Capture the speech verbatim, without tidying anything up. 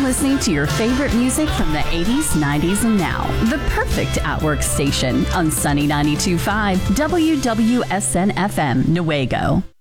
listening to your favorite music from the eighties, nineties, and now. The perfect at-work station on Sunny ninety-two point five W W S N F M, Newaygo.